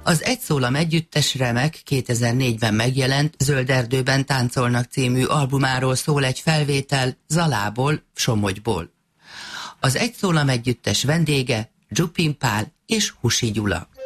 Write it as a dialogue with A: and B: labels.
A: Az Egy szólam együttes remek 2004-ben megjelent Zöld erdőben táncolnak című albumáról szól egy felvétel Zalából, Somogyból. Az Egy szólam együttes vendége Dzsupin Pál és Husi Gyula.